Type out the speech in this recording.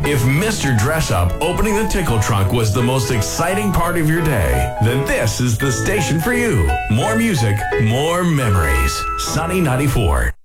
If Mr. Dress Up opening the Tickle Trunk was the most exciting part of your day, then this is the station for you. More music, more memories. Sunny 94.